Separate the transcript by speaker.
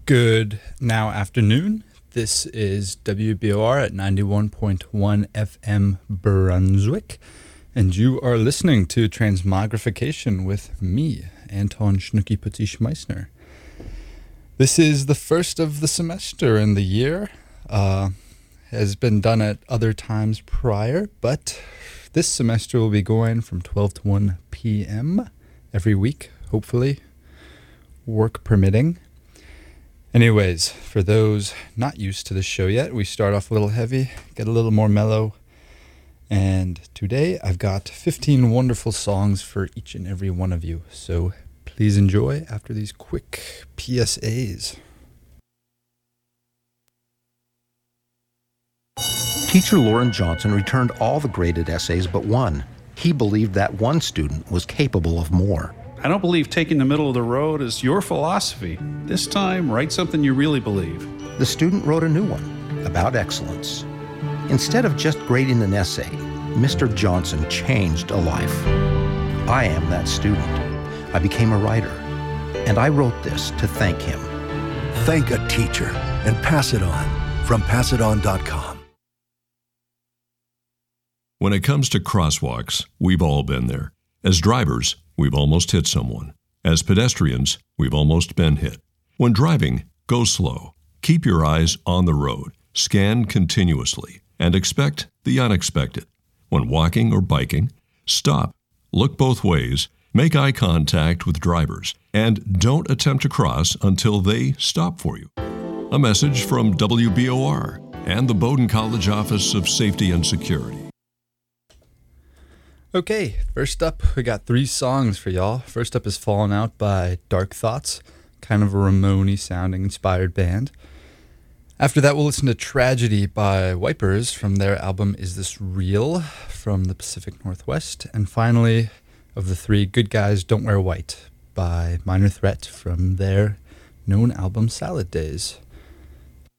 Speaker 1: Good now afternoon. This is WBOR at 91.1 FM Brunswick, and you are listening to Transmogrification with me, Anton Schnooky Petit Meissner. This is the first of the semester in the year. Has been done at other times prior, but this semester will be going from 12 to 1 p.m. every week, hopefully, work permitting. Anyways, for those not used to this show yet, we start off a little heavy, get a little more mellow, and today I've got 15 wonderful songs for each and every one of you, so please enjoy after these quick PSAs.
Speaker 2: Teacher Lauren Johnson returned all the graded essays but one. He believed that one student was capable of more.
Speaker 3: I don't believe taking the middle of the road is your philosophy. This time, write something you really believe.
Speaker 2: The student wrote a new one about excellence. Instead of just grading an essay, Mr. Johnson changed a life. I am that student. I became a writer, and I wrote this to thank him.
Speaker 4: Thank a teacher and pass it on from passiton.com.
Speaker 5: When it comes to crosswalks, we've all been there. As drivers, we've almost hit someone. As pedestrians, we've almost been hit. When driving, go slow. Keep your eyes on the road. Scan continuously and expect the unexpected. When walking or biking, stop, look both ways, make eye contact with drivers, and don't attempt to cross until they stop for you. A message from WBOR and the Bowdoin College Office of Safety and Security.
Speaker 1: Okay, first up, we got 3 songs for y'all. First up is Fallen Out by Dark Thoughts, kind of a Ramones sounding inspired band. After that, we'll listen to Tragedy by Wipers from their album Is This Real from the Pacific Northwest. And finally, of the 3, Good Guys Don't Wear White by Minor Threat from their known album Salad Days.